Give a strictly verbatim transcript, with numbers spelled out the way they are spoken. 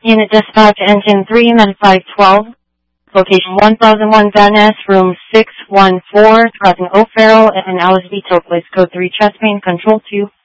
Unit dispatch engine three, med five twelve, location one thousand one Van Ness, room six one four, crossing O'Farrell and Alice B. Place code three, chest pain, control two.